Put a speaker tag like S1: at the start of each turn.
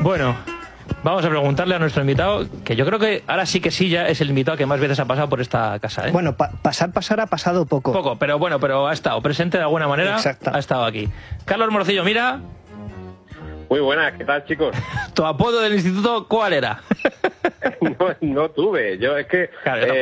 S1: Bueno, vamos a preguntarle a nuestro invitado, que yo creo que ahora sí que sí ya es el invitado que más veces ha pasado por esta casa, ¿eh?
S2: Bueno, pasar ha pasado poco.
S1: Poco, pero bueno, pero ha estado presente de alguna manera.
S2: Exacto.
S1: Ha estado aquí. Carlos Morcillo, mira.
S3: Muy buenas, ¿qué tal, chicos?
S1: ¿Tu apodo del instituto cuál era?
S3: No tuve, yo es que...
S1: Claro,